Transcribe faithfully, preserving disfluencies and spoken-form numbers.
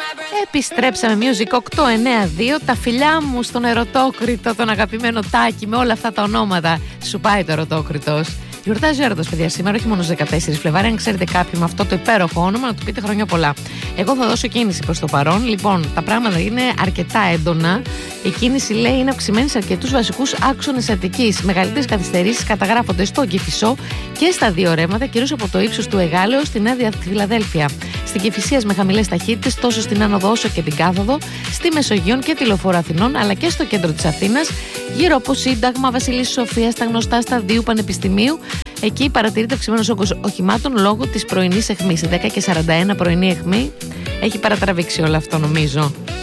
Επιστρέψαμε Music οκτώ εννέα δύο. Τα φιλιά μου στον ερωτόκριτο, τον αγαπημένο Τάκη, με όλα αυτά τα ονόματα. Σου πάει το ερωτόκριτος. Γιορτάζει ο έρωτας, παιδιά, σήμερα, όχι μόνο στις δεκατέσσερις Φλεβάρι. Αν ξέρετε κάποιον με αυτό το υπέροχο όνομα, να του πείτε χρόνια πολλά. Εγώ θα δώσω κίνηση προς το παρόν. Λοιπόν, τα πράγματα είναι αρκετά έντονα. Η κίνηση, λέει, είναι αυξημένη σε αρκετούς βασικούς άξονες Αττικής. Μεγαλύτερες καθυστερήσεις καταγράφονται στο Κηφισό και στα δύο ρεύματα, κυρίως από το ύψος του Εγάλεως στη Νέα Φιλαδέλφια. Στην Κηφισίας με χαμηλές ταχύτητες τόσο στην άνοδο όσο και την κάθοδο, στη Μεσογείων και τη Λεωφόρο Αθηνών, αλλά και στο κέντρο της Αθήνας, γύρω από Σύνταγμα, Βασιλής Σοφίας, τα γνωστά σταδίου Πανεπιστημίου. Εκεί παρατηρείται αυξημένος όγκος οχημάτων λόγω της πρωινής αιχμής. δέκα και σαράντα ένα πρωινή αιχμή. Έχει παρατραβήξει όλο αυτό, νομίζω.